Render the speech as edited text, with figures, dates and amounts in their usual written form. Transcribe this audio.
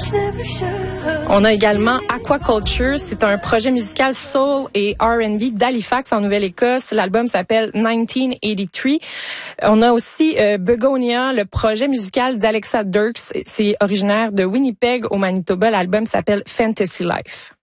On a également Aquaculture. C'est un projet musical soul et R&B d'Halifax en Nouvelle-Écosse. L'album s'appelle 1983. On a aussi Begonia, le projet musical d'Alexa Dirks. C'est originaire de Winnipeg au Manitoba. L'album s'appelle Fantasy Life.